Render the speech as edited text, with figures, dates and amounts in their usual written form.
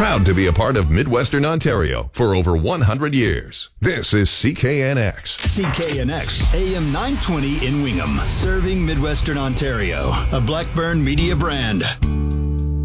Proud to be a part of Midwestern Ontario for over 100 years. This is CKNX. CKNX, AM 920 in Wingham, serving Midwestern Ontario. A Blackburn Media brand.